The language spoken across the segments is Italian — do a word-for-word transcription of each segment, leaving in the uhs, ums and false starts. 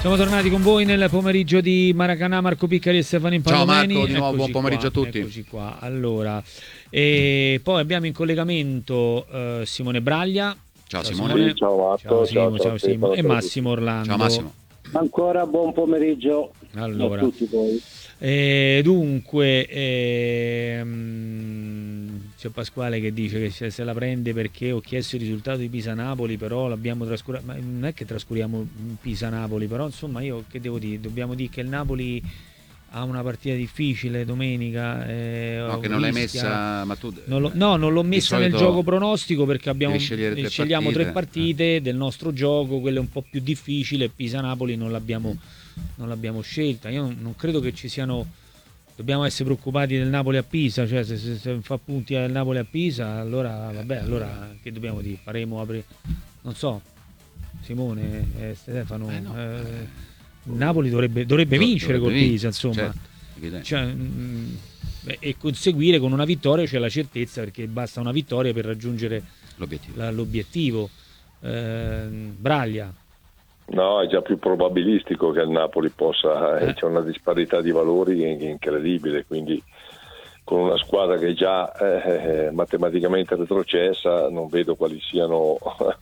Siamo tornati con voi nel pomeriggio di Maracanã, Marco Piccari e Stefano Impallomeni. Ciao Marco, di nuovo buon pomeriggio qua, a tutti. Eccoci qua. Allora, e poi abbiamo in collegamento uh, Simone Braglia. Ciao, ciao Simone. Simone. Sì, ciao Marco. Ciao Simo, ciao, ciao, ciao, Simo. ciao, E Massimo Orlando. Ciao Massimo. Ancora buon pomeriggio allora, a tutti voi. Eh, dunque, ehm, c'è Pasquale che dice che se, se la prende perché ho chiesto il risultato di Pisa-Napoli, però l'abbiamo trascurato. Ma non è che trascuriamo Pisa-Napoli, però insomma io che devo dire? Dobbiamo dire che il Napoli ha una partita difficile domenica. Eh, no, che non l'hai messa, ma tu... Non lo, no, non l'ho messa nel gioco pronostico perché abbiamo, tre scegliamo partite. tre partite eh. del nostro gioco, quella è un po' più difficile. Pisa-Napoli non l'abbiamo... non l'abbiamo scelta. Io non, non credo che ci siano, dobbiamo essere preoccupati del Napoli a Pisa, cioè se, se, se fa punti al Napoli a Pisa, allora vabbè, allora che dobbiamo dire? Faremo apri... non so, Simone, eh, Stefano, eh no. eh, Napoli dovrebbe, dovrebbe Do, vincere dovrebbe col Pisa, insomma, certo, cioè, mh, e conseguire con una vittoria c'è la certezza, perché basta una vittoria per raggiungere l'obiettivo. La, l'obiettivo. Eh, Braglia. No, è già più probabilistico che il Napoli possa, eh. c'è una disparità di valori incredibile, quindi con una squadra che è già eh, matematicamente retrocessa non vedo quali siano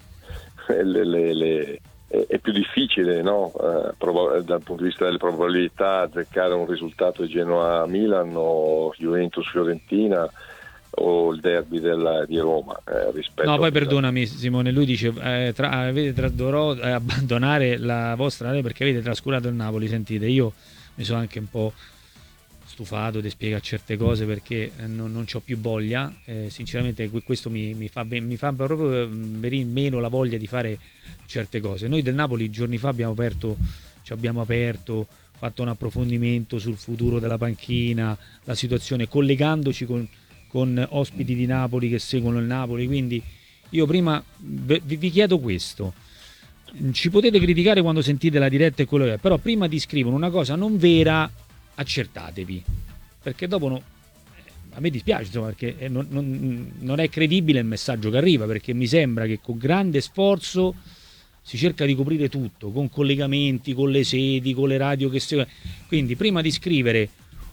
le, le, le, è più difficile, no? eh, prob- dal punto di vista delle probabilità azzeccare un risultato di Genoa-Milan o Juventus-Fiorentina o il derby della, di Roma eh, rispetto no poi a... perdonami Simone, lui dice eh, tra, avete tra, dovrò eh, abbandonare la vostra area perché avete trascurato il Napoli. Sentite, io mi sono anche un po' stufato di spiegare certe cose perché eh, non, non c'ho più voglia, eh, sinceramente questo mi, mi, fa ben, mi fa proprio venire meno la voglia di fare certe cose. Noi del Napoli giorni fa abbiamo aperto ci abbiamo aperto fatto un approfondimento sul futuro della panchina, la situazione, collegandoci con con ospiti di Napoli che seguono il Napoli, quindi io prima vi, vi chiedo questo: ci potete criticare quando sentite la diretta e quello che è, però prima di scrivere una cosa non vera accertatevi, perché dopo no, a me dispiace insomma, perché non, non, non è credibile il messaggio che arriva, perché mi sembra che con grande sforzo si cerca di coprire tutto, con collegamenti, con le sedi, con le radio che seguono, quindi prima di scrivere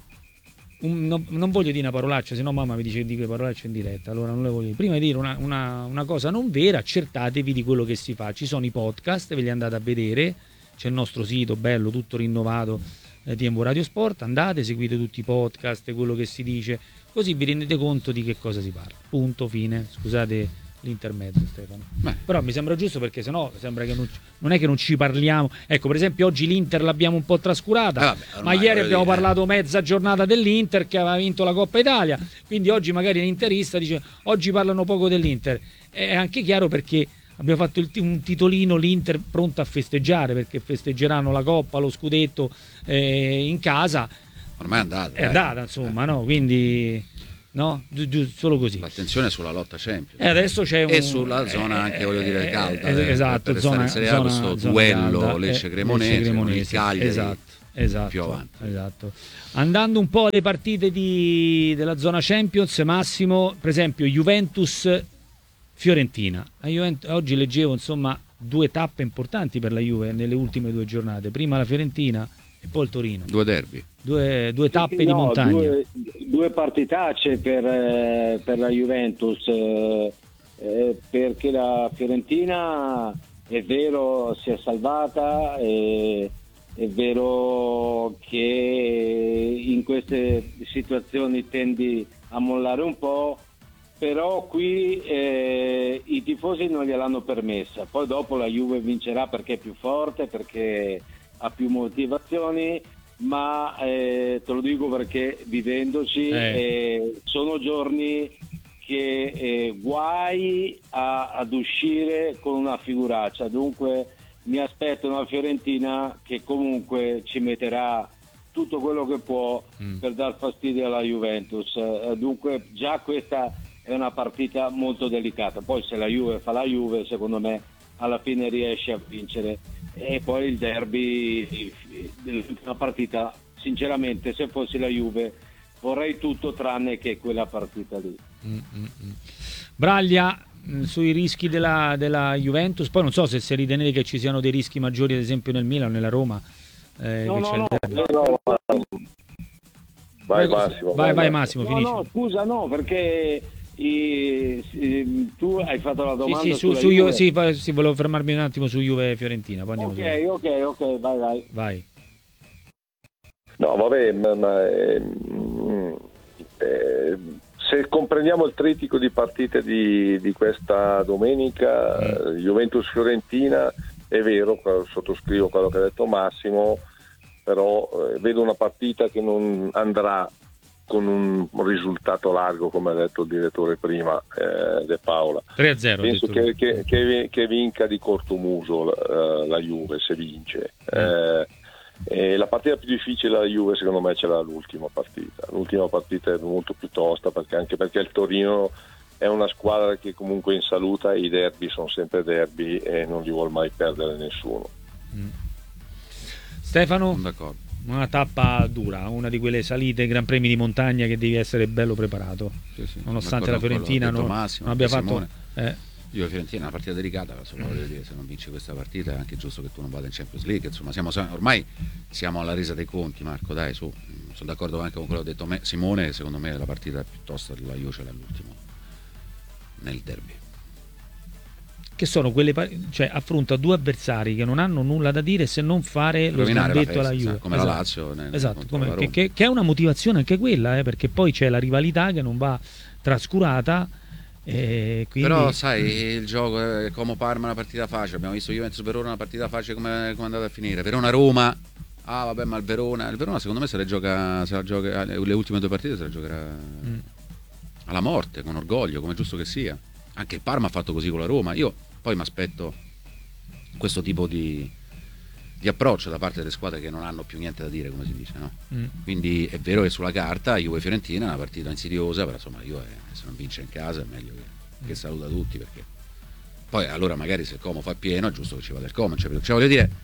Un, no, non voglio dire una parolaccia, se no mamma mi dice di che parolaccia in diretta, allora non le voglio dire. Prima di dire una, una, una cosa non vera, accertatevi di quello che si fa. Ci sono i podcast, ve li andate a vedere, c'è il nostro sito bello, tutto rinnovato, eh, T M V Radio Sport, andate, seguite tutti i podcast, quello che si dice, così vi rendete conto di che cosa si parla. Punto, fine. Scusate l'intermezzo, Stefano. Beh. Però mi sembra giusto, perché sennò sembra che non, non è che non ci parliamo. Ecco, per esempio oggi l'Inter l'abbiamo un po' trascurata, eh vabbè, ma ieri abbiamo dire. parlato mezza giornata dell'Inter che aveva vinto la Coppa Italia, quindi oggi magari l'interista dice oggi parlano poco dell'Inter. È anche chiaro perché abbiamo fatto il, un titolino, l'Inter pronta a festeggiare, perché festeggeranno la Coppa, lo scudetto eh, in casa. Ormai è andata. È andata, insomma, eh. no? Quindi... no, gi- gi- solo così. L'attenzione sulla lotta Champions e adesso c'è un... e sulla zona anche voglio dire calda, eh, esatto, per zona, restare in Serie A, questo zona duello Lecce-Cremonese, con il Cagliari esatto, esatto, più avanti. Esatto. Andando un po' alle partite di, della zona Champions, Massimo, per esempio Juventus-Fiorentina. La Juventus, oggi leggevo insomma due tappe importanti per la Juve nelle ultime due giornate, prima la Fiorentina e poi il Torino. Due derby. Due, due tappe no, di montagna. Due, due partitacce per, eh, per la Juventus, eh, eh, perché la Fiorentina è vero si è salvata, eh, è vero che in queste situazioni tendi a mollare un po', però qui eh, i tifosi non gliel'hanno permessa. Poi dopo la Juve vincerà perché è più forte, perché ha più motivazioni, ma eh, te lo dico perché vivendoci eh. Eh, sono giorni che eh, guai a, ad uscire con una figuraccia, dunque mi aspetto una Fiorentina che comunque ci metterà tutto quello che può mm. per dar fastidio alla Juventus, eh, dunque già questa è una partita molto delicata. Poi se la Juve fa la Juve, secondo me alla fine riesce a vincere. E poi il derby dell'ultima partita, sinceramente se fossi la Juve vorrei tutto tranne che quella partita lì. Mm-mm. Braglia, sui rischi della, della Juventus, poi non so se, se ritenete che ci siano dei rischi maggiori ad esempio nel Milan o nella Roma. Eh, no, che no, c'è no, il no, no, vai Prego, Massimo vai, vai Massimo, Massimo, no, finisci. no, scusa, no, perché i, i, tu hai fatto la domanda sì, sì, su, sulla su Juve. Juve, sì, fa- sì, volevo fermarmi un attimo su Juve e Fiorentina, poi andiamo Ok, su. ok, ok, vai, vai. Vai. no vabbè ma, ma eh, mm, eh, se comprendiamo il trittico di partite di, di questa domenica, mm. Juventus-Fiorentina, è vero, sottoscrivo quello che ha detto Massimo, però eh, vedo una partita che non andrà con un risultato largo, come ha detto il direttore prima, eh, De Paola. tre a zero Penso che, che, che, che vinca di cortomuso eh, la Juve, se vince. Mm. Eh, e la partita più difficile della Juve secondo me ce l'ha l'ultima partita. L'ultima partita è molto più tosta, perché anche perché il Torino è una squadra che comunque in salute, i derby sono sempre derby e non li vuol mai perdere nessuno. Mm. Stefano? D'accordo. Una tappa dura, una di quelle salite, Gran Premi di montagna che devi essere bello preparato, sì, sì, nonostante la Fiorentina non, Massimo, non abbia fatto eh. Io la Fiorentina è una partita delicata, insomma, mm. voglio dire, se non vinci questa partita è anche giusto che tu non vada in Champions League, insomma, siamo, ormai siamo alla resa dei conti, Marco, dai, su, sono d'accordo anche con quello che ha detto me, Simone, secondo me la partita piuttosto della Juve ce l'ha all'ultimo nel derby. Che sono quelle, cioè affronta due avversari che non hanno nulla da dire se non fare lo sgambetto alla Juve, come esatto. la Lazio nel, esatto, come, che, che, che è una motivazione anche quella, eh, perché poi c'è la rivalità che non va trascurata. Eh, quindi... Però sai, il gioco è Como Parma, una partita facile, abbiamo visto Juventus Verona, una partita facile, come è andata a finire. Verona Roma, ah vabbè, ma il Verona il Verona secondo me se le gioca, se la gioca le ultime due partite se le giocherà mm. alla morte, con orgoglio, come giusto che sia. Anche il Parma ha fatto così con la Roma. Io poi mi aspetto questo tipo di, di approccio da parte delle squadre che non hanno più niente da dire, come si dice, no? Mm. Quindi è vero che sulla carta Juve Fiorentina è una partita insidiosa, però insomma Juve se non vince in casa è meglio che, che saluta tutti, perché poi allora magari se il Como fa pieno è giusto che ci vada il Como, cioè, cioè voglio dire,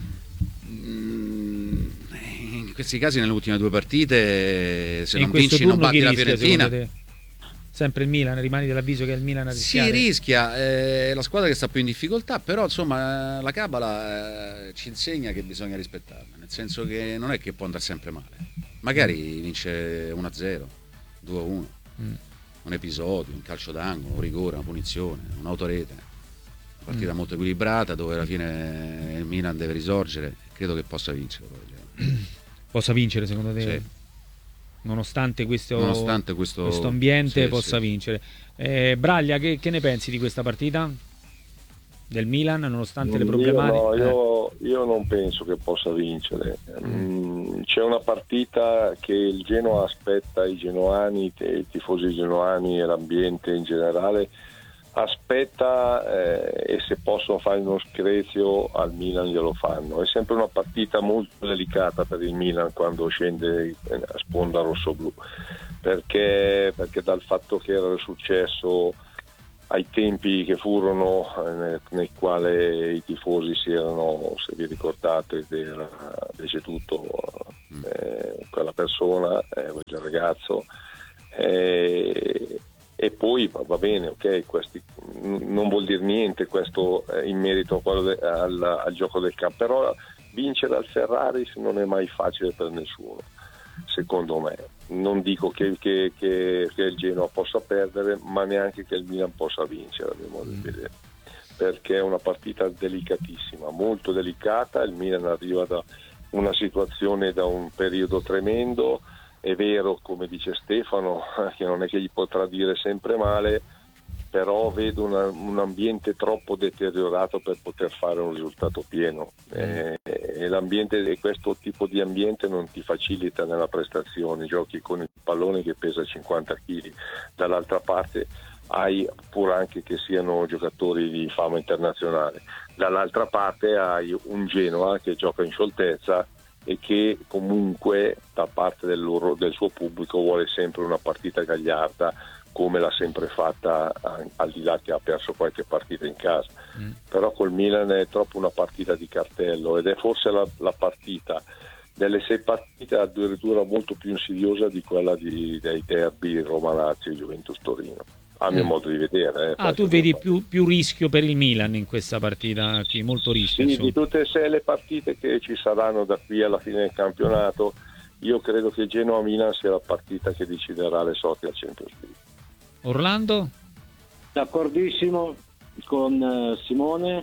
in questi casi nelle ultime due partite se non vinci non batti la Fiorentina. Sempre il Milan, rimani dell'avviso che è il Milan a rischiare? Si rischia, è la squadra che sta più in difficoltà, però insomma la cabala eh, ci insegna che bisogna rispettarla, nel senso che non è che può andare sempre male, magari vince uno a zero, due a uno, mm. un episodio, un calcio d'angolo, un rigore, una punizione, un'autorete, una partita mm. molto equilibrata dove alla fine il Milan deve risorgere, credo che possa vincere. Possa vincere secondo te? Sì. Nonostante questo, Nonostante questo... questo ambiente sì, possa sì. vincere. eh, Braglia, che, che ne pensi di questa partita del Milan nonostante io, le problematiche? No, io, io non penso che possa vincere. mm, c'è una partita che il Genoa aspetta, i genoani, i tifosi genoani e l'ambiente in generale aspetta, eh, e se possono fare uno screzio al Milan glielo fanno. È sempre una partita molto delicata per il Milan quando scende a sponda rosso-blu, perché, perché dal fatto che era successo ai tempi che furono eh, nel quale i tifosi si erano, se vi ricordate, era deceduto eh, quella persona, eh, quel ragazzo, eh, e poi va bene, ok, questi, non vuol dire niente questo eh, in merito a quello de, al, al gioco del campo, però vincere al Ferrari non è mai facile per nessuno, secondo me. Non dico che, che, che, che il Genoa possa perdere, ma neanche che il Milan possa vincere, a mio modo di vedere, perché è una partita delicatissima, molto delicata. Il Milan arriva da una situazione, da un periodo tremendo. È vero, come dice Stefano, che non è che gli potrà dire sempre male, però vedo una, un ambiente troppo deteriorato per poter fare un risultato pieno, e, e, l'ambiente, e questo tipo di ambiente non ti facilita nella prestazione. Giochi con il pallone che pesa cinquanta chili, dall'altra parte hai, pur anche che siano giocatori di fama internazionale, dall'altra parte hai un Genoa che gioca in scioltezza e che comunque da parte del, loro, del suo pubblico vuole sempre una partita gagliarda, come l'ha sempre fatta, al di là che ha perso qualche partita in casa. Mm. Però col Milan è troppo una partita di cartello, ed è forse la, la partita delle sei partite addirittura molto più insidiosa di quella di, dei derby Roma-Lazio e Juventus-Torino. a mio Mm. modo di vedere. Eh, Ah, tu vedi più, più rischio per il Milan in questa partita, sì, molto rischio. Sì, insomma. di tutte e sei le partite che ci saranno da qui alla fine del campionato, io credo che Genoa-Milan sia la partita che deciderà le sorti al Champions League. Orlando? D'accordissimo con eh, Simone,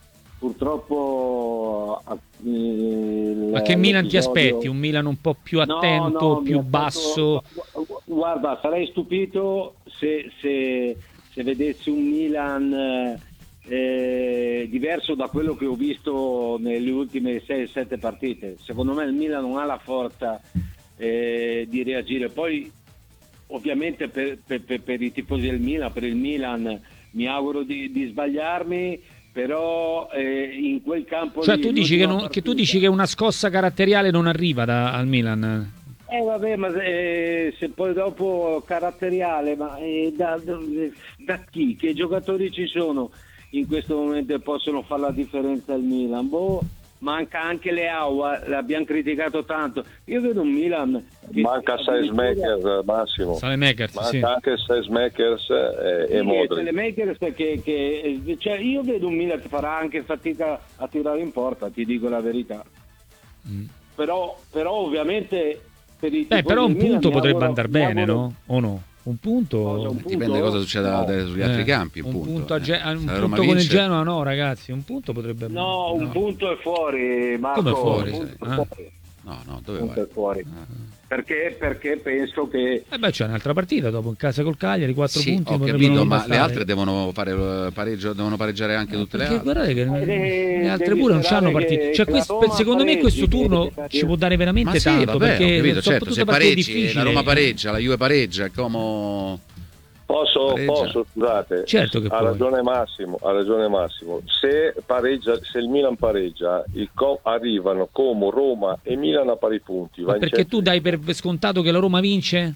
purtroppo eh, Ma che Milan ti l'episodio- aspetti? Un Milan un po' più No, attento, no, mi più aspetto- basso? Guarda, sarei stupito se, se, se vedessi un Milan eh, diverso da quello che ho visto nelle ultime sei sette partite. Secondo me il Milan non ha la forza eh, di reagire. Poi ovviamente per, per, per, per i tifosi del Milan, per il Milan mi auguro di, di sbagliarmi, però eh, in quel campo Cioè lì, tu dici che, l'ultima non- che tu partita- dici che una scossa caratteriale non arriva da- al Milan? Eh vabbè, ma se, se poi dopo caratteriale, ma eh, da, da, da chi? Che giocatori ci sono in questo momento e possono fare la differenza al Milan? Boh, manca anche Leao, eh, l'abbiamo criticato tanto. Io vedo un Milan che Manca Seismakers, Massimo. Saelemaekers, Manca sì. anche Seismakers e, e Modric. Telemakers che, che cioè io vedo un Milan che farà anche fatica a tirare in porta, ti dico la verità. Mm. Però, però ovviamente per i Beh, tifosi però un del Milan punto mi potrebbe auguro- andare mi bene, auguro- no? O no? Un punto... Cosa, un punto? Dipende cosa succeda No. da- sugli altri Eh, campi. Un, un punto, a eh. Ge- Se un la punto Roma con il vince- Genoa no, ragazzi, un punto potrebbe... No, un punto è fuori, Marco. Come fuori, un sai? punto Ah. è fuori. No, no, dove Un punto vai? è fuori. Ah. Perché? Perché penso che Eh beh, c'è un'altra partita dopo in casa col Cagliari, quattro Sì, punti ho potrebbero capito, non ma bastare. le altre devono fare eh, pareggio, devono pareggiare anche tutte le Perché altre. guardate che Eh, le altre devi pure non sperare hanno partite. che- Cioè, che questo- la Roma secondo me pareggi, questo turno che- ci può dare veramente Ma sì, tanto, vabbè, ho perché capito, sono certo, tutte se partite pareggi, difficili. la Roma pareggia, la Juve pareggia, è come... Posso, Pareggia. posso, scusate, Certo che ha puoi. ragione Massimo, ha ragione Massimo. Se pareggia, se il Milan pareggia, il Co- arrivano Como, Roma e Milan a pari punti. Ma va in perché tu Champions. dai per scontato che la Roma vince?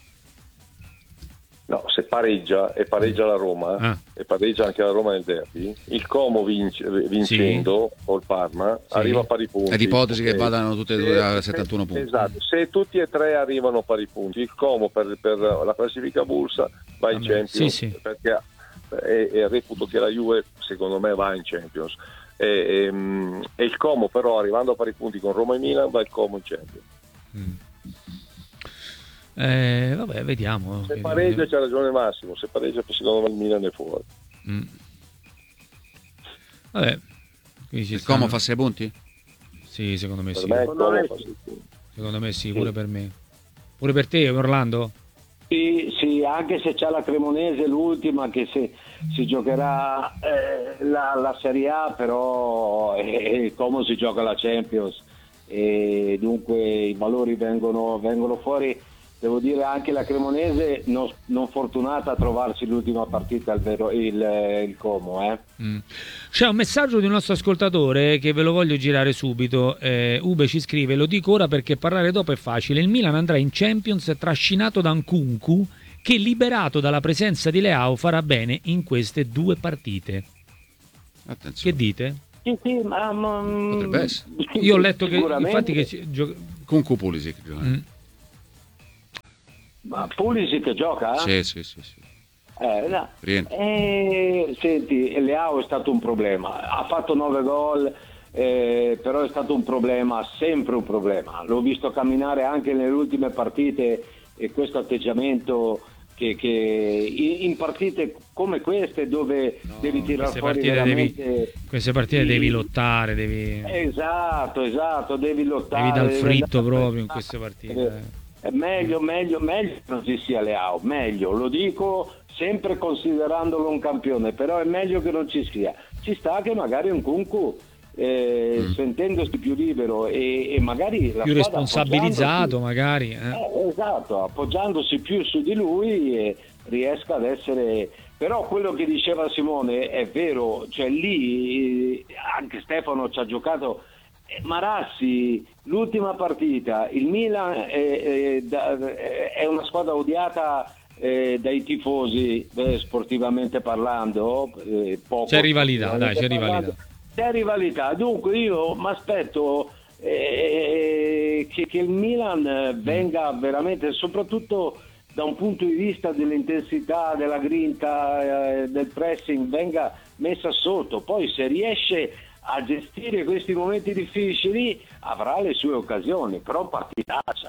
No, se pareggia e pareggia la Roma Ah. e pareggia anche la Roma nel derby, il Como vince- vincendo col Parma Sì. arriva a pari punti. È l'ipotesi che Ok. vadano tutte e Se- due a se- settantuno punti. Esatto, se tutti e tre arrivano a pari punti, il Como per, per la classifica Bursa va in Vabbè, Champions, sì, sì. perché e, e reputo che la Juve secondo me va in Champions. E, ehm, e il Como però arrivando a pari punti con Roma e Milan va il Como in Champions. Mm. Eh, vabbè, vediamo. Se pareggia c'ha ragione Massimo, se pareggia secondo me il Milan è fuori. Mm. Vabbè. Quindi ci Il stanno- Como fa sei punti? Sì, secondo me Per sì. me il Secondo Como me fa sì. sei punti. Secondo me sì, pure per me. Pure per te, Orlando? sì, sì, anche se c'è la Cremonese l'ultima che se, si giocherà eh, la, la Serie A, però eh, come si gioca la Champions e dunque i valori vengono, vengono fuori. Devo dire anche la Cremonese non, non fortunata a trovarsi l'ultima partita il, vero, il, il Como. Eh. Mm. C'è un messaggio di un nostro ascoltatore che ve lo voglio girare subito. eh, Ube ci scrive: lo dico ora perché parlare dopo è facile. Il Milan andrà in Champions trascinato da Nkunku, che liberato dalla presenza di Leao farà bene in queste due partite. Attenzione. Che dite? Sì, sì, ma, ma- Potrebbe essere. Io ho letto che Sicuramente. infatti che ci- gio- Con Pulisic. gioca. Mm. Ma Pulisic gioca? Sì, sì, sì, sì. Eh, no. Rientra. Eh, senti, Leao è stato un problema, ha fatto nove gol, eh, però è stato un problema, sempre un problema. L'ho visto camminare anche nelle ultime partite e questo atteggiamento che, che in, in partite come queste dove devi tirare queste fuori partite veramente... devi, queste partite Sì. devi lottare, devi, Esatto, esatto, devi lottare. devi dal devi fritto andare- proprio in queste partite. eh. È meglio, meglio, meglio che non ci sia Leao, meglio, lo dico sempre considerandolo un campione, però è meglio che non ci sia. Ci sta che magari un Nkunku, eh, Mm. sentendosi più libero e, e magari la Più squadra responsabilizzato appoggiandosi- magari. eh. eh, esatto, appoggiandosi più su di lui eh, riesca ad essere... Però quello che diceva Simone è vero, cioè lì eh, anche Stefano ci ha giocato... Eh, Marassi, l'ultima partita, il Milan è, è, da- è una squadra odiata eh, dai tifosi, eh, sportivamente parlando, eh, poco C'è rivalità, sportivamente dai, c'è parlando. rivalità. C'è rivalità, dunque io mi aspetto eh, che, che il Milan venga veramente, soprattutto da un punto di vista dell'intensità, della grinta, eh, del pressing venga messa sotto. Poi se riesce a gestire questi momenti difficili avrà le sue occasioni, però partitaccia.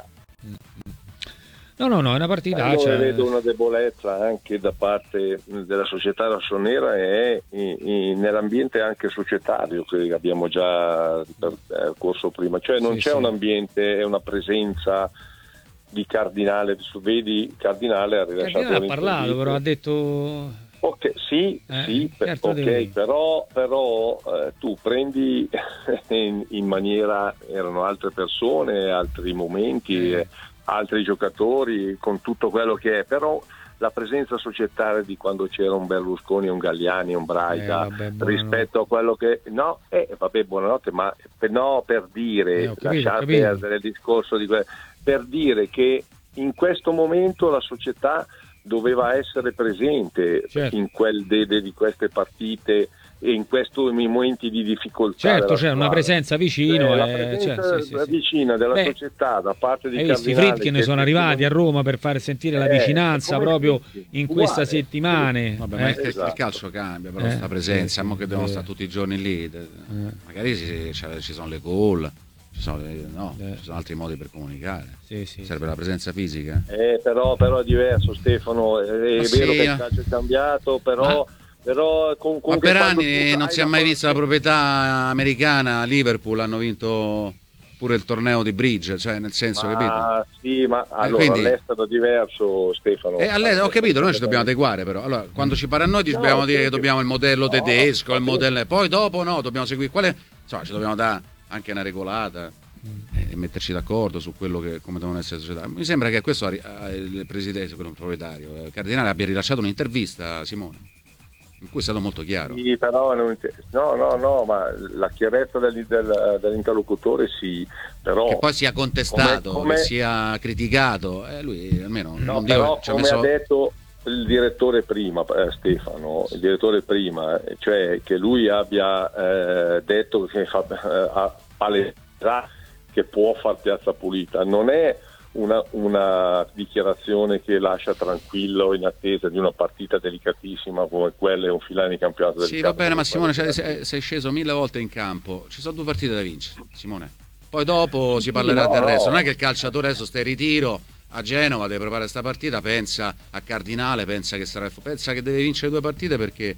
No, no, no, è una partitaccia. Io vedo una debolezza anche da parte della società rossonera e nell'ambiente anche societario che abbiamo già corso prima, cioè non sì, c'è sì. un ambiente e una presenza di Cardinale. Vedi, Cardinale ha rilasciato Cardinale ha parlato, però ha detto ok, sì, eh, sì certo ok, però, però eh, tu prendi in, in maniera, erano altre persone, altri momenti, eh. altri giocatori, con tutto quello che è, però la presenza societaria di quando c'era un Berlusconi, un Galliani, un Braga, eh, vabbè, rispetto a quello che no, eh, vabbè, buonanotte, ma per, no, per dire, eh, lasciate perdere il discorso di que- per dire che in questo momento la società doveva essere presente, certo. in quel dede di queste partite e in questi momenti di difficoltà. Certo, c'è una presenza vicino, eh, eh, la presenza cioè, sì, sì, vicina sì. della Beh, società da parte di hai visto i Friedkin che sono arrivati a Roma per far sentire eh, la vicinanza proprio in uguale. Questa settimane. Vabbè, ma eh. esatto. Il calcio cambia, però eh, sta presenza, sì, che devono eh. stare tutti i giorni lì, eh. magari ci, ci sono le call. Ci sono, no, eh. ci sono altri modi per comunicare, sì, sì, serve sì. la presenza fisica. Eh, però, però è diverso, Stefano, è, è vero sì. che il calcio è cambiato, però... Ma... Però con, ma per anni non si è mai vista la proprietà americana. Liverpool hanno vinto pure il torneo di bridge, cioè nel senso, ma, capito? Sì, ma allora quindi, all'estero è diverso, Stefano. Eh, all'estero, ho capito, noi ci dobbiamo adeguare, però allora quando ci pare a noi dobbiamo no, dire che dobbiamo il modello tedesco, no, il modello, poi dopo no, dobbiamo seguire quale, insomma, ci dobbiamo dare anche una regolata e metterci d'accordo su quello che come devono essere le società. Mi sembra che questo il presidente, quello proprietario, il Cardinale, abbia rilasciato un'intervista a Simone in cui è stato molto chiaro. Sì, però non, no, no, no, ma la chiarezza del, del, dell'interlocutore sì, però... Che poi sia contestato, come, come... che sia criticato, eh, lui almeno no, non però dico, come messo... ha detto il direttore prima, eh, Stefano, il direttore prima, cioè che lui abbia eh, detto che fa eh, palestra che può far piazza pulita, non è Una, una dichiarazione che lascia tranquillo in attesa di una partita delicatissima come quella e un filare di campionato del Sì, va bene, ma Simone, cioè, sei, sei sceso mille volte in campo, ci sono due partite da vincere, Simone. Poi dopo si parlerà no, del resto. Non è che il calciatore adesso sta in ritiro a Genova, deve preparare questa partita, pensa a Cardinale, pensa che sarà pensa che deve vincere due partite perché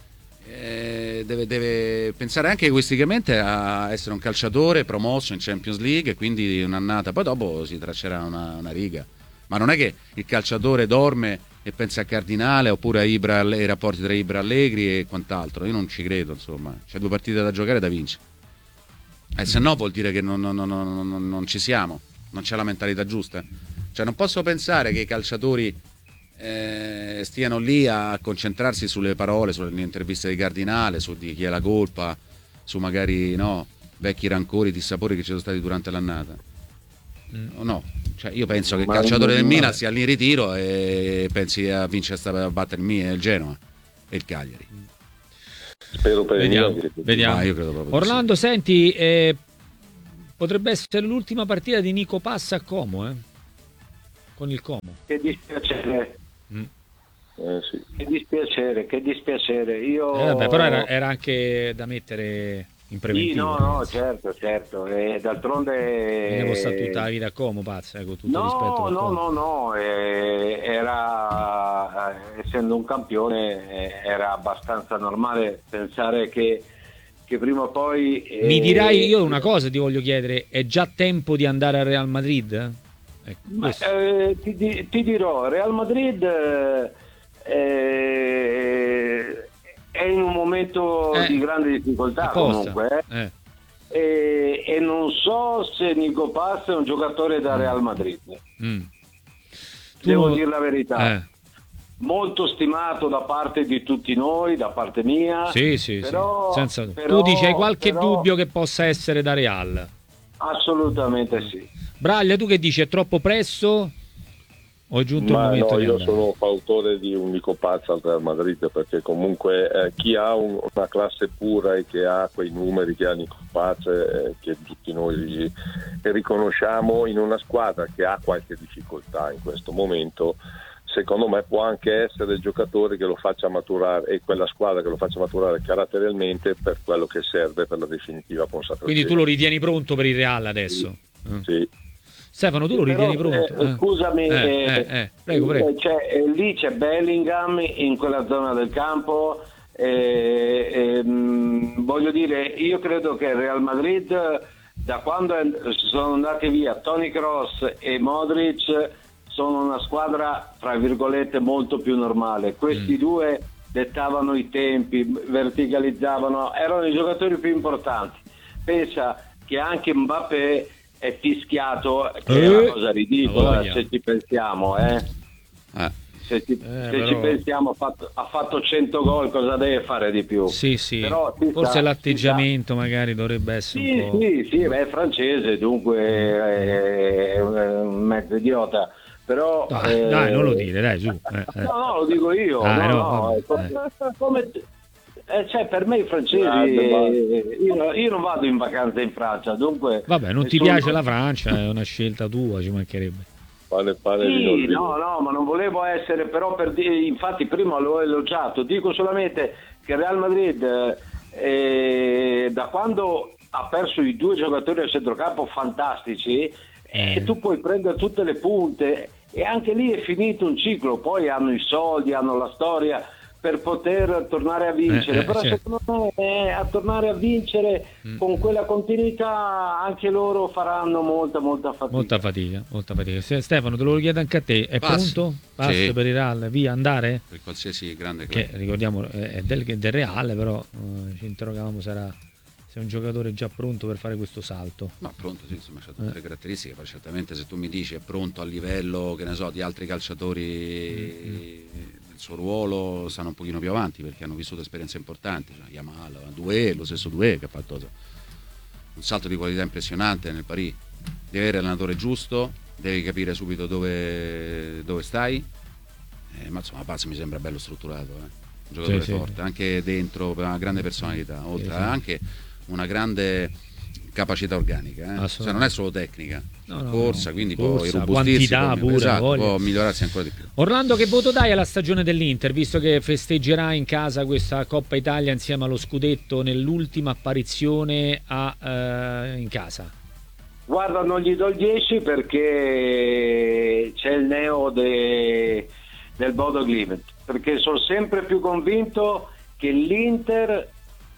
eh, deve, deve pensare anche egoisticamente a essere un calciatore promosso in Champions League e quindi un'annata, poi dopo si traccerà una, una riga, ma non è che il calciatore dorme e pensa a Cardinale oppure a Ibra, ai rapporti tra Ibra Allegri e quant'altro. Io non ci credo, insomma, c'è due partite da giocare da vincere, e se no vuol dire che non, non, non, non, non ci siamo, non c'è la mentalità giusta, cioè non posso pensare che i calciatori Eh, stiano lì a concentrarsi sulle parole, sulle interviste di Cardinale, su di chi è la colpa, su magari no, vecchi rancori, dissapori che ci sono stati durante l'annata. Mm. No, cioè io penso che il calciatore del Milan sia lì in ritiro e pensi a vincere a battere il Genoa e il Cagliari. Spero per vediamo, il vediamo. Ah, io credo proprio Orlando, sì. senti, eh, potrebbe essere l'ultima partita di Nico Passa a Como, eh? Con il Como. Che dispiacere. Mm. Eh, sì. Che dispiacere, che dispiacere. Io... Eh, vabbè, però era, era anche da mettere in preventivo. Sì, no, no, certo, certo. E d'altronde... Ne sta tutta la vita a Como, Pazza, eh, con tutto no, rispetto. No, no, no, eh, era, eh, essendo un campione, eh, era abbastanza normale pensare che, che prima o poi... Eh, Mi dirai, io una cosa ti voglio chiedere, è già tempo di andare al Real Madrid? Ecco, Ma, eh, ti, ti dirò, Real Madrid eh, è in un momento eh, di grande difficoltà comunque eh. Eh. E, e non so se Nico Passa è un giocatore da Real Madrid. Mm. Devo tu... dire la verità. Eh. Molto stimato da parte di tutti noi, da parte mia. Sì, sì, però, sì. Senza... però, tu dici hai qualche però... dubbio che possa essere da Real? Assolutamente sì. Braglia, tu che dici? È troppo presto? O è giunto Ma il momento no, di io andare? sono fautore di un Nico Paz al Real Madrid, perché comunque eh, chi ha un- una classe pura e che ha quei numeri che ha Nico Paz, eh, che tutti noi riconosciamo, in una squadra che ha qualche difficoltà in questo momento, secondo me può anche essere il giocatore che lo faccia maturare, e quella squadra che lo faccia maturare caratterialmente per quello che serve per la definitiva consacrazione. Quindi tu lo ritieni pronto per il Real adesso? Sì. Eh. Sì. Stefano, tu lo Però, ritieni pronto? eh, scusami, Eh, eh, eh, eh, prego, prego. eh, c'è- eh, lì c'è Bellingham in quella zona del campo. eh, ehm, voglio dire, io credo che il Real Madrid, da quando è- sono andati via Toni Kroos e Modric, sono una squadra tra virgolette molto più normale. Questi Mm. due dettavano i tempi, verticalizzavano, erano i giocatori più importanti. Pensa che anche Mbappé è fischiato, che è Eh, una cosa ridicola voglia. se ci pensiamo, eh. Eh, Se, ci, Eh, se però- ci pensiamo, ha fatto, ha fatto cento gol, cosa deve fare di più? Sì, sì. Però si Forse sa- l'atteggiamento magari dovrebbe essere Sì, un po'... sì, sì, beh, è francese, dunque è, è un mezzo idiota. Però, Dai, eh, dai, non lo dire, dai, su. Eh, eh. No, no, lo dico io. Dai, no, no, no, vabbè, è come- come- eh, cioè, per me i francesi, Grande, ma- eh, io, io non vado in vacanza in Francia, dunque... Vabbè, non ti nessuno- piace la Francia, è una scelta tua, ci mancherebbe. Pane, pane di Sì, Nordino. no, no, ma non volevo essere, però per dire, infatti prima l'ho elogiato, dico solamente che il Real Madrid eh, da quando ha perso i due giocatori al centrocampo fantastici, eh, tu puoi prendere tutte le punte e anche lì è finito un ciclo, poi hanno i soldi, hanno la storia per poter tornare a vincere, Eh, eh, però certo. secondo me eh, a tornare a vincere Mm. con quella continuità anche loro faranno molta molta fatica. Molta fatica, molta fatica. Se- Stefano, te lo chiedo anche a te, è Pass. pronto? Pass Sì. per il Real, via, andare? per qualsiasi grande club. Che ricordiamo è è del, del Real, però eh, ci interrogavamo sarà se è un giocatore già pronto per fare questo salto. Ma pronto, sì, insomma, c'ha tutte Eh. le caratteristiche, poi certamente se tu mi dici è pronto a livello, che ne so, di altri calciatori del suo ruolo, stanno un pochino più avanti perché hanno vissuto esperienze importanti, cioè Yamal, Doué, lo stesso Doué che ha fatto un salto di qualità impressionante nel Paris. Devi avere l'allenatore giusto, devi capire subito dove, dove stai, eh, ma insomma Paz mi sembra bello strutturato, eh. Un giocatore Sì, sì. forte, anche dentro, per una grande personalità, oltre Sì, sì. a anche una grande capacità organica, eh. Assolutamente. Cioè, non è solo tecnica, No, no, corsa, no. quindi può Corsa, irrobustirsi, quantità può, pure, esatto, voglia. può migliorarsi ancora di più. Orlando, che voto dai alla stagione dell'Inter, visto che festeggerà in casa questa Coppa Italia insieme allo scudetto nell'ultima apparizione a, eh, in casa? Guarda, non gli do il dieci perché c'è il neo de- del Bodo Glimt, perché sono sempre più convinto che l'Inter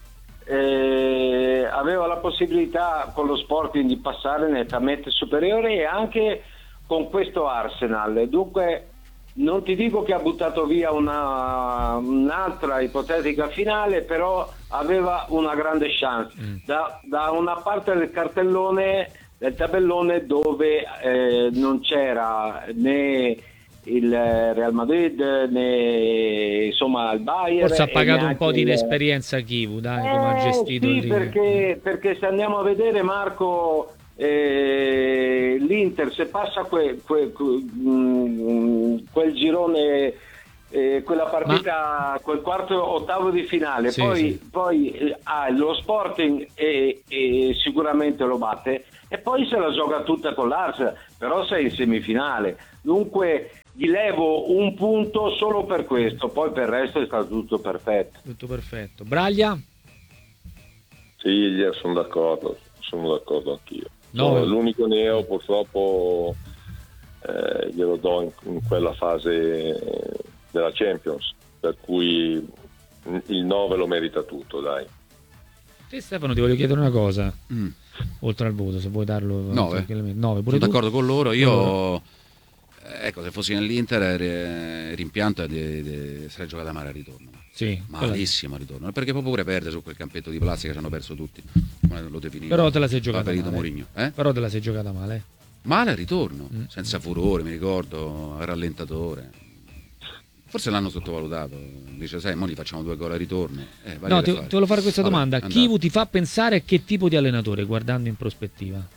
eh, aveva la possibilità con lo Sporting di passare nettamente superiore e anche con questo Arsenal. Dunque non ti dico che ha buttato via una, un'altra ipotetica finale, però aveva una grande chance. Mm. Da, da una parte del cartellone, del tabellone, dove eh, non c'era né il Real Madrid né insomma il Bayern. Forse ha e pagato un neanche po' di il- inesperienza Chivu, dai, come ha eh, gestito sì, lì. perché, perché se andiamo a vedere, Marco, eh, l'Inter se passa que- que- que- mm, quel girone, eh, quella partita, quel quarto ottavo di finale, Sì, poi, sì. poi eh, ha lo Sporting e, e sicuramente lo batte, e poi se la gioca tutta con l'Arsenal, però sei in semifinale. Dunque gli levo un punto solo per questo, poi per il resto è stato tutto perfetto. Tutto perfetto. Braglia? Sì, sono d'accordo, sono d'accordo anch'io. No. No, l'unico neo purtroppo eh, glielo do in, in quella fase della Champions, per cui il nove lo merita tutto, dai. Te Stefano ti voglio chiedere una cosa, Mm. oltre al voto, se vuoi darlo. Nove. nove pure Sono tu? d'accordo con loro, io Allora. eh, ecco, se fossi nell'Inter eh, rimpianto è di, di essere giocata male al ritorno. Sì, quella- Malissimo al ritorno, perché poi pure perde su quel campetto di plastica che hanno perso tutti, come lo definivo. Però te la sei giocata Paperito male. Mourinho, eh? Però te la sei giocata male. Male al ritorno, Mm. senza furore, mi ricordo, rallentatore. Forse l'hanno sottovalutato, dice sai, mo gli facciamo due gol al ritorno. Eh, vai No, a ti, fare. ti volevo fare questa Vabbè, domanda. andate. Chivu ti fa pensare a che tipo di allenatore, guardando in prospettiva?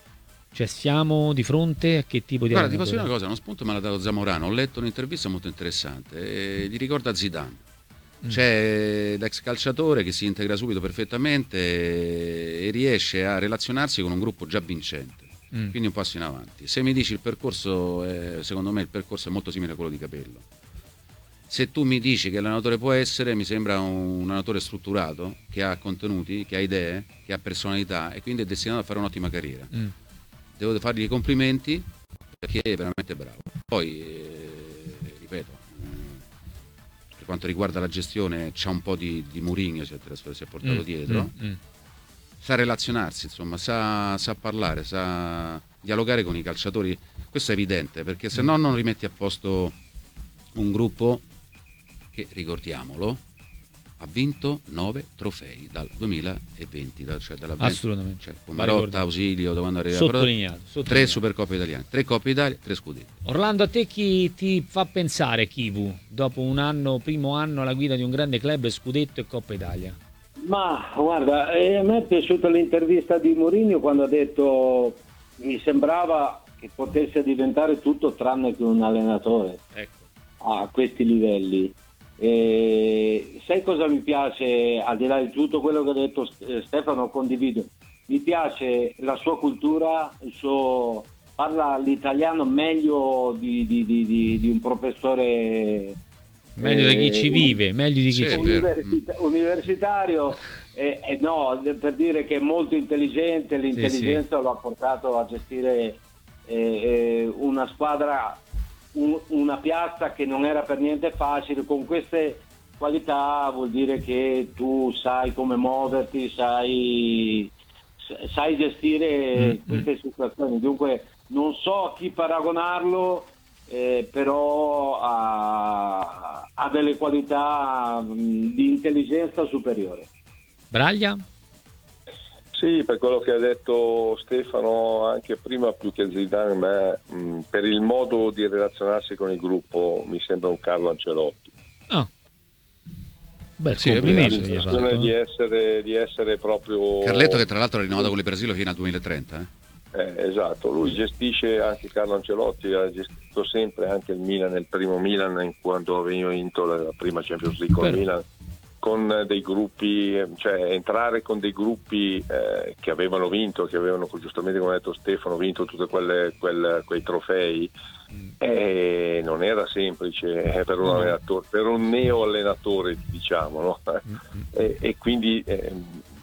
Cioè siamo di fronte a che tipo di Guarda, ti allenatore? posso dire una cosa, uno spunto me l'ha dato Zamorano, ho letto un'intervista molto interessante, e gli ricorda Zidane. Mm. C'è l'ex calciatore che si integra subito perfettamente e riesce a relazionarsi con un gruppo già vincente, mm. quindi un passo in avanti. Se mi dici il percorso, è, secondo me il percorso è molto simile a quello di Capello. Se tu mi dici che l'allenatore può essere, mi sembra un allenatore strutturato, che ha contenuti, che ha idee, che ha personalità e quindi è destinato a fare un'ottima carriera. Mm. Devo fargli i complimenti perché è veramente bravo. Poi, eh, ripeto, eh, per quanto riguarda la gestione c'ha un po' di, di Mourinho, si è, si è portato mm, dietro, mm, mm. sa relazionarsi, insomma, sa, sa parlare, sa dialogare con i calciatori. Questo è evidente, perché se no non rimetti a posto un gruppo che, ricordiamolo, ha vinto nove trofei dal duemilaventi, cioè dalla assolutamente, cioè, con Marotta, Ausilio, dovendo arrivare sottolineato, sottolineato. Tre Supercoppe italiane, tre Coppe Italia, tre scudetti. Orlando, a te chi ti fa pensare Chivu dopo un anno, primo anno alla guida di un grande club, scudetto e Coppa Italia? Ma guarda, eh, a me è piaciuta l'intervista di Mourinho quando ha detto mi sembrava che potesse diventare tutto tranne che un allenatore, ecco, a questi livelli. E sai cosa mi piace, al di là di tutto quello che ha detto Stefano, condivido, mi piace la sua cultura, il suo, parla l'italiano meglio di, di, di, di, di un professore, meglio eh, di chi ci vive, meglio di chi sì, ci universita- universitario, eh, eh, no, per dire che è molto intelligente, l'intelligenza sì, sì. lo ha portato a gestire eh, una squadra, una piazza che non era per niente facile. Con queste qualità vuol dire che tu sai come muoverti, sai, sai gestire mm, queste mm. situazioni. Dunque non so a chi paragonarlo, eh, però ha, ha delle qualità mh, di intelligenza superiore. Braglia? Sì, per quello che ha detto Stefano anche prima, più che Zidane, ma, mh, per il modo di relazionarsi con il gruppo mi sembra un Carlo Ancelotti. Ah, beh, sì, è l'impressione di essere, di essere proprio Carletto, che tra l'altro ha rinnovato con il Brasile fino al duemilatrenta. Eh? Eh, esatto, lui gestisce, anche Carlo Ancelotti ha gestito sempre anche il Milan, nel primo Milan, in quando aveva vinto la prima Champions League con il Milan, con dei gruppi, cioè entrare con dei gruppi eh, che avevano vinto, che avevano, giustamente come ha detto Stefano, vinto tutti quei trofei, eh, non era semplice eh, per un allenatore, per un neo allenatore, diciamo, no? e, e quindi eh,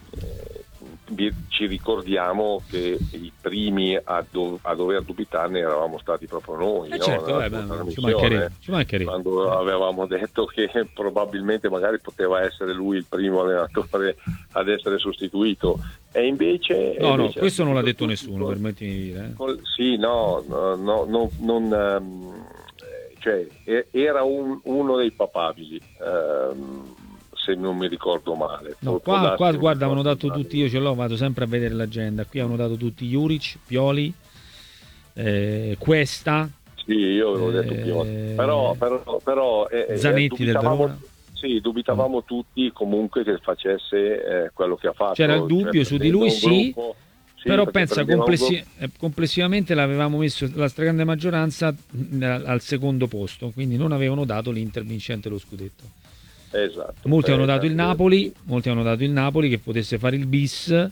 ci ricordiamo che i primi a, do- a dover dubitarne eravamo stati proprio noi, eh no? certo, eh, beh, ci mancherebbe, ci mancherebbe. Quando avevamo detto che probabilmente magari poteva essere lui il primo allenatore ad essere sostituito, e invece no, invece no, questo non l'ha detto nessuno, con, permettimi di dire eh. Sì, no, no, no, no non um, cioè era un, uno dei papabili, um, se non mi ricordo male. No, qua, qua guarda, avevano dato tutti, io ce l'ho, vado sempre a vedere l'agenda, qui avevano dato tutti Juric, Pioli, eh, Cuesta. Sì, io avevo eh, detto Pioli, però, però, però eh, Zanetti del Verona. Sì, dubitavamo tutti comunque che facesse eh, quello che ha fatto. C'era il dubbio, cioè, su di lui sì, gruppo, sì, però pensa complessi- gruppo... complessivamente l'avevamo messo la stragrande maggioranza al secondo posto, quindi non avevano dato l'Inter vincente lo scudetto. Esatto. Molti eh, hanno dato il Napoli, sì. molti hanno dato il Napoli che potesse fare il bis,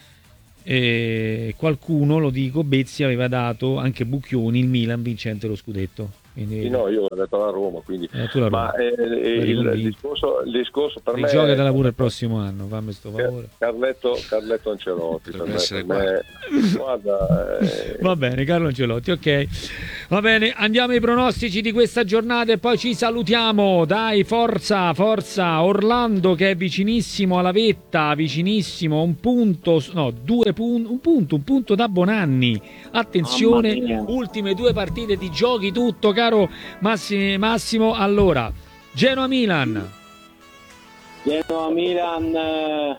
e qualcuno, lo dico, Bezzi aveva dato anche Bucchioni il Milan vincente lo scudetto. Quindi, sì, no, io ho detto la Roma, quindi eh, tu la Roma. Ma eh, il, il, discorso, il discorso per me rigiogatela pure il prossimo anno, fammi sto favore. Carletto, Carletto Ancelotti per me, per me, guarda, eh... va bene, Carlo Ancelotti, ok, va bene, andiamo ai pronostici di questa giornata e poi ci salutiamo. Dai, forza, forza Orlando che è vicinissimo alla vetta, vicinissimo, un punto, no, due punti, un punto, un punto da Bonanni. Attenzione, ultime due partite di giochi tutto, caro Massimo. Massimo, allora, Genoa-Milan. Genoa-Milan, eh,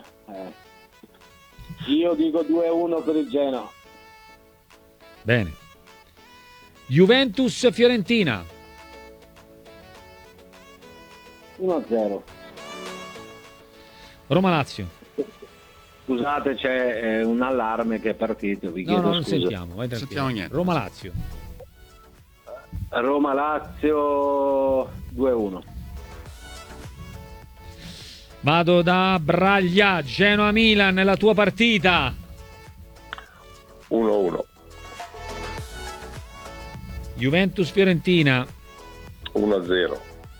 io dico due a uno per il Genoa. Bene. Juventus-Fiorentina. uno a zero. Roma-Lazio. Scusate, c'è eh, un allarme che è partito, vi No, chiedo no, non scusa. sentiamo, vai tranquillo. Sentiamo niente. Roma-Lazio. Roma-Lazio due a uno. Vado da Braglia, Genoa-Milan, nella tua partita. uno a uno. Juventus-Fiorentina, uno a zero.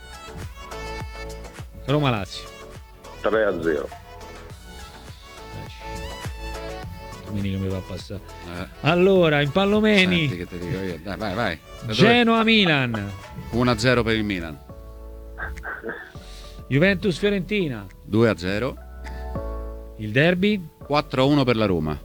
Roma-Lazio. tre a zero. Domenica mi va a passare. Eh, Allora, in Pallomeni, senti che ti dico io. Dai, vai, vai. Da dove- Genoa-Milan, uno a zero per il Milan. Juventus-Fiorentina, due a zero. il derby, quattro a uno per la Roma.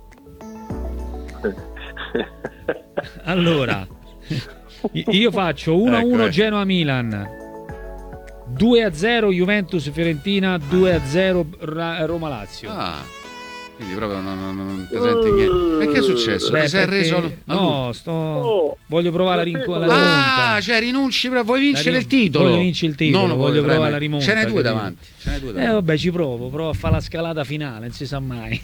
allora io faccio uno a uno Ecco, eh. Genoa-Milan, due a zero Juventus-Fiorentina, due a zero Ra- Roma-Lazio. Ah, quindi proprio non, non, non ti senti niente. Perché è successo? Beh, Ti sei perché- reso... no, sto Oh. voglio provare la, rinco- la Ah, rimonta. cioè rinunci, però vuoi vincere La rim- il titolo. voglio vincere il titolo, Non lo voglio vuoi provare premere. la rimonta, Ce n'è due capito? davanti. Ce n'è due Eh davanti. vabbè, ci provo, provo a fare la scalata finale, non si sa mai.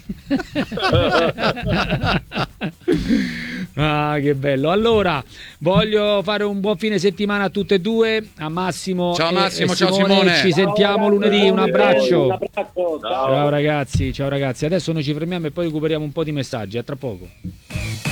Ah, che bello. Allora, voglio fare un buon fine settimana a tutte e due, a Massimo Ciao e- Massimo, e ciao Simone. Simone. Ci sentiamo Ciao, lunedì, un ragazzi. abbraccio. Un abbraccio. Ciao ragazzi, ciao ragazzi. Adesso noi ci fermiamo e poi recuperiamo un po' di messaggi. A tra poco.